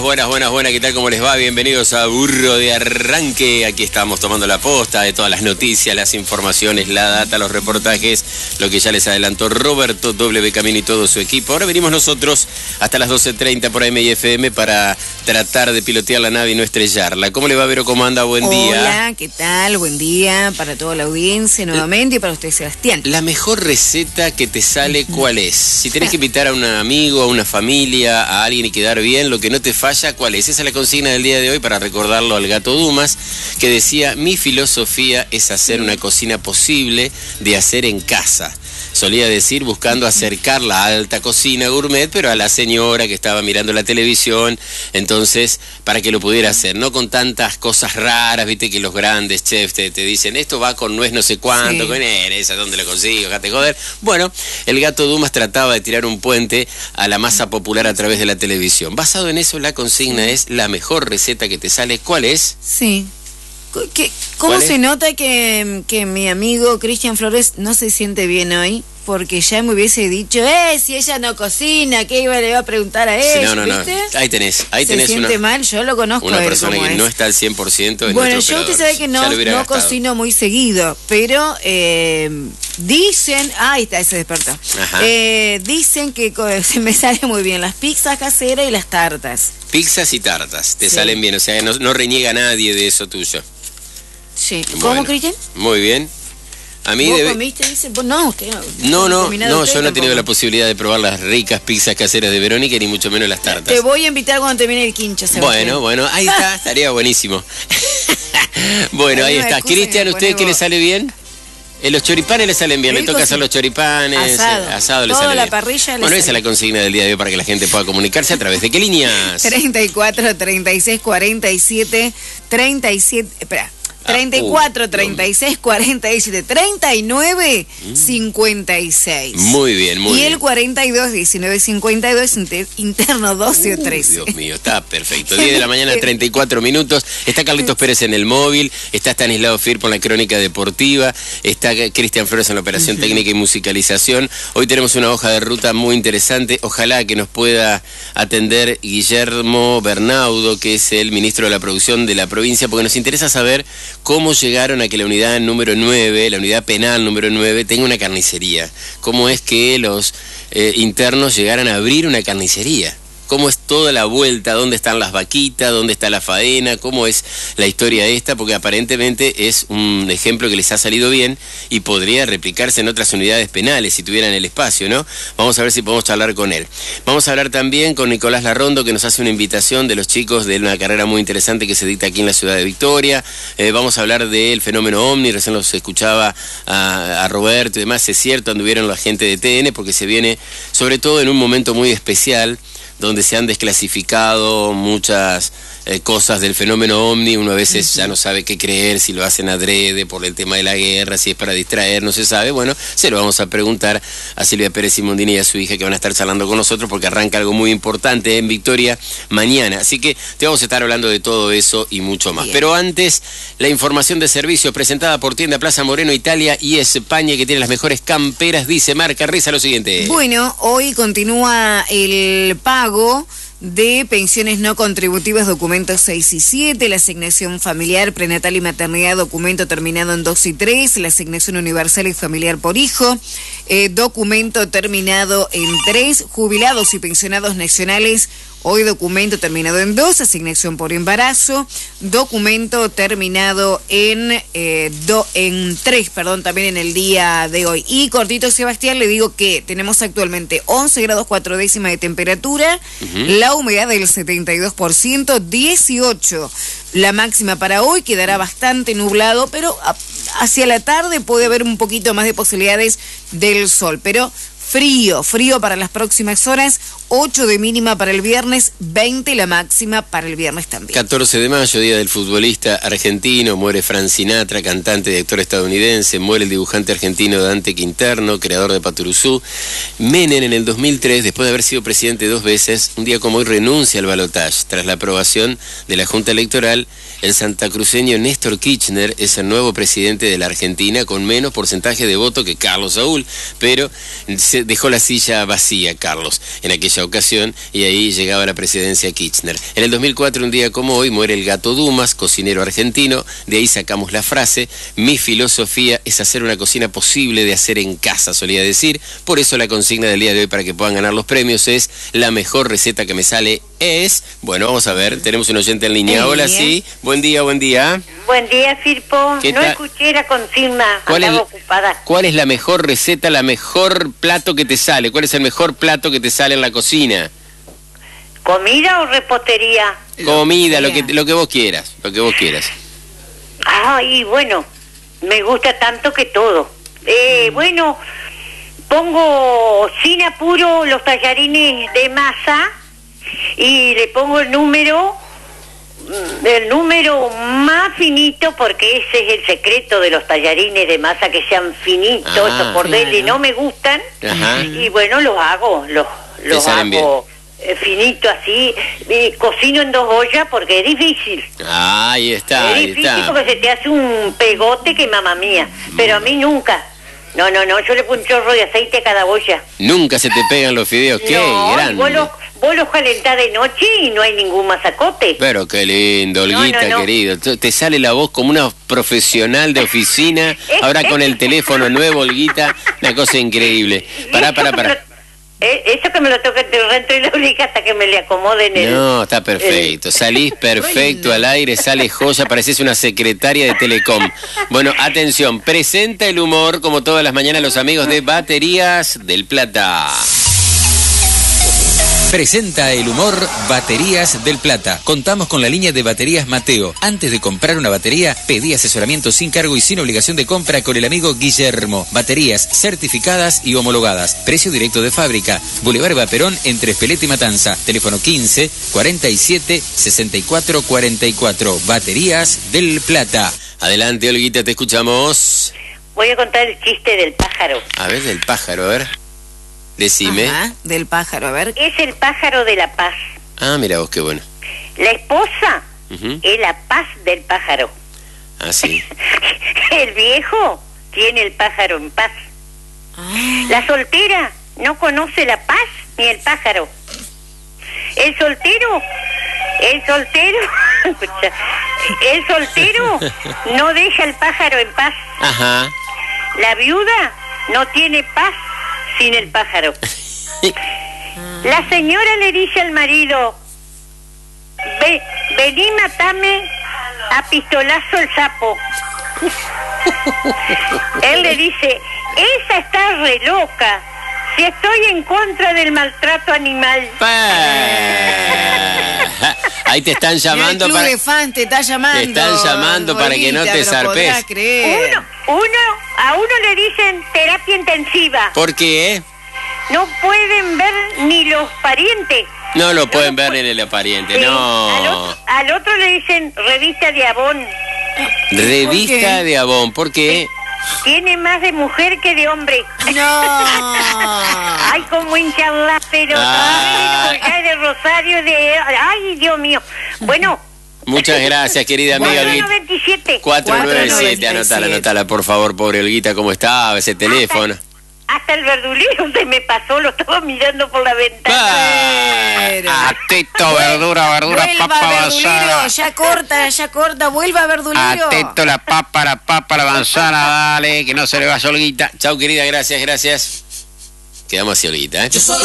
Buenas, ¿qué tal? ¿Cómo les va? Bienvenidos a Burro de Arranque. Aquí estamos tomando la posta de todas las noticias, las informaciones, la data, los reportajes, lo que ya les adelantó Roberto W. Camino y todo su equipo. Ahora venimos nosotros hasta las 12:30 por AM y FM para tratar de pilotear la nave y no estrellarla. ¿Cómo le va, Vero? ¿Cómo anda? Buen día. Hola, ¿qué tal? Buen día para toda la audiencia nuevamente y para usted, Sebastián. La mejor receta que te sale, ¿cuál es? Si tenés que invitar a un amigo, a una familia, a alguien y quedar bien, lo que no te falla, ¿cuál es? Esa es la consigna del día de hoy para recordarlo al Gato Dumas, que decía: mi filosofía es hacer una cocina posible de hacer en casa. Solía decir buscando acercar la alta cocina gourmet, pero a la señora que estaba mirando la televisión, entonces, para que lo pudiera hacer, no con tantas cosas raras, viste que los grandes chefs te dicen, esto va con nuez no sé cuánto, sí, con esa, ¿dónde lo consigo? Déjate joder. Bueno, el Gato Dumas trataba de tirar un puente a la masa popular a través de la televisión. Basado en eso, la consigna es: la mejor receta que te sale, ¿cuál es? Sí. ¿Cómo se nota que mi amigo Cristian Flores no se siente bien hoy? Porque ya me hubiese dicho, si ella no cocina, ¿qué le iba a preguntar a él? Sí, no. Ahí tenés se siente mal, yo lo conozco. Una persona que no está al 100%. Bueno, yo usted sabe que no cocino muy seguido, pero dicen, ahí está, se despertó. Dicen que se me salen muy bien las pizzas caseras y las tartas. Pizzas y tartas, te salen bien, o sea, no reniega nadie de eso tuyo. Sí. ¿Cómo, Cristian? Muy bien. A mí ¿Vos comiste? Dice, no, usted no, yo no he tenido la posibilidad de probar las ricas pizzas caseras de Verónica, ni mucho menos las tartas. Te voy a invitar cuando termine el quincho, Sebastián. Bueno, ahí está, estaría buenísimo. Bueno, ahí está. Cristian, ¿usted qué le sale bien? Los choripanes le salen bien, me toca hacer los choripanes, asado le sale bien. La parrilla bueno, esa es la consigna del día de hoy para que la gente pueda comunicarse. ¿A través de qué líneas? 34, 36, 47, 37, espera. 34, 36, 47, 39, 56. Muy bien. Y el 42, 19, 52, interno 12 o 13. Dios mío, está perfecto. 10 de la mañana, 34 minutos. Está Carlitos Pérez en el móvil, está Stanislao Firpo en la crónica deportiva, está Cristian Flores en la operación técnica y musicalización. Hoy tenemos una hoja de ruta muy interesante. Ojalá que nos pueda atender Guillermo Bernaudo, que es el ministro de la producción de la provincia, porque nos interesa saber cómo llegaron a que la unidad número 9, la unidad penal número 9, tenga una carnicería. Cómo es que los internos llegaran a abrir una carnicería. Cómo es toda la vuelta, dónde están las vaquitas, dónde está la faena, cómo es la historia esta, porque aparentemente es un ejemplo que les ha salido bien y podría replicarse en otras unidades penales si tuvieran el espacio, ¿no? Vamos a ver si podemos charlar con él. Vamos a hablar también con Nicolás Larrondo, que nos hace una invitación de los chicos de una carrera muy interesante que se dicta aquí en la ciudad de Victoria. Vamos a hablar del fenómeno OVNI, recién los escuchaba a Roberto y demás. Es cierto, anduvieron la gente de TN, porque se viene sobre todo en un momento muy especial, donde se han desclasificado muchas cosas del fenómeno OVNI. Uno a veces ya no sabe qué creer, si lo hacen adrede por el tema de la guerra, si es para distraer, no se sabe. Bueno, se lo vamos a preguntar a Silvia Pérez Simondini y a su hija, que van a estar charlando con nosotros, porque arranca algo muy importante en Victoria mañana. Así que te vamos a estar hablando de todo eso y mucho más. Bien. Pero antes, la información de servicio presentada por Tienda Plaza Moreno, Italia y España, que tiene las mejores camperas, dice marca. Reza lo siguiente. Bueno, hoy continúa el pago de pensiones no contributivas, documentos 6 y 7, la asignación familiar, prenatal y maternidad, documento terminado en 2 y 3, la asignación universal y familiar por hijo, documento terminado en 3, jubilados y pensionados nacionales, hoy documento terminado en 2, asignación por embarazo, documento terminado en 3, también en el día de hoy. Y cortito, Sebastián, le digo que tenemos actualmente 11 grados 4 décimas de temperatura, la humedad del 72%, 18 la máxima para hoy, quedará bastante nublado, pero hacia la tarde puede haber un poquito más de posibilidades del sol, pero frío para las próximas horas, 8 de mínima para el viernes, 20 la máxima para el viernes también. 14 de mayo, día del futbolista argentino, muere Frank Sinatra, cantante y actor estadounidense, muere el dibujante argentino Dante Quinterno, creador de Patoruzú. Menem en el 2003, después de haber sido presidente 2 veces, un día como hoy renuncia al balotaje. Tras la aprobación de la Junta Electoral, el santacruceño Néstor Kirchner es el nuevo presidente de la Argentina con menos porcentaje de voto que Carlos Saúl, pero dejó la silla vacía, Carlos, en aquella ocasión, y ahí llegaba la presidencia Kirchner. En el 2004, un día como hoy, muere el Gato Dumas, cocinero argentino. De ahí sacamos la frase: mi filosofía es hacer una cocina posible de hacer en casa, solía decir. Por eso la consigna del día de hoy, para que puedan ganar los premios, es: la mejor receta que me sale es... Bueno, vamos a ver, tenemos un oyente en línea. Hola, sí. Buen día, buen día. Buen día, Firpo. No escuché la consigna, andaba ocupada. ¿Cuál es la mejor receta, la mejor plato que te sale? ¿Cuál es el mejor plato que te sale en la cocina? ¿Comida o repostería? Comida, lo que vos quieras, lo que vos quieras. Ay, bueno, me gusta tanto que todo. Bueno, pongo sin apuro los tallarines de masa y le pongo el número más finito, porque ese es el secreto de los tallarines de masa, que sean finitos. Esos cordeles no me gustan. Y bueno, los hago finito así, cocino en 2 ollas porque es difícil. Ahí está, es difícil porque se te hace un pegote que mamá mía, pero a mí nunca. No, yo le pongo un chorro de aceite a cada olla. Nunca se te pegan los fideos, qué grande. Vos los calentás de noche y no hay ningún masacote. Pero qué lindo, Olguita, querido. Te sale la voz como una profesional de oficina, ahora con el teléfono nuevo, Olguita, una cosa increíble. Pará. Eso que me lo toca dentro y la obliga hasta que me le acomoden el... No, está perfecto. Salís perfecto al aire, sale joya, pareces una secretaria de Telecom. Bueno, atención, presenta el humor, como todas las mañanas, los amigos de Baterías del Plata. Presenta el humor Baterías del Plata. Contamos con la línea de baterías Mateo. Antes de comprar una batería, pedí asesoramiento sin cargo y sin obligación de compra con el amigo Guillermo. Baterías certificadas y homologadas. Precio directo de fábrica. Boulevard Vaperón entre Espeleta y Matanza. Teléfono 15 47 64 44. Baterías del Plata. Adelante, Olguita, te escuchamos. Voy a contar el chiste del pájaro. A ver, del pájaro, a ver. Decime. Del pájaro, a ver. Es el pájaro de la paz. Ah, mira vos, qué bueno. La esposa es la paz del pájaro. Ah, sí. El viejo tiene el pájaro en paz. La soltera no conoce la paz ni el pájaro. El soltero no deja el pájaro en paz. La viuda no tiene paz sin el pájaro. La señora le dice al marido: vení, matame a pistolazo el sapo. Él le dice: esa está re loca, si estoy en contra del maltrato animal. Ahí te están llamando. El club de fans te está llamando. Te están llamando para que no te zarpes. A uno le dicen terapia intensiva. ¿Por qué? No pueden ver ni los parientes. No lo pueden ver ni los parientes, no. Al otro le dicen revista de Avon. Revista de Avon, ¿por qué? Tiene más de mujer que de hombre. No. Ay, como hincharla, pero de Rosario, ay, Dios mío. Bueno. Muchas gracias, querida amiga. 497. 497, anotala, por favor, pobre Olguita, ¿cómo estaba ese teléfono? Hasta el verdulero se me pasó, lo estaba mirando por la ventana. Atento, verdura, papa avanzada. Ya corta, vuelva verdulero. Atento, la papa avanzada, dale, que no se le vaya, Olguita. Chau, querida, gracias. Quedamos así, Olguita,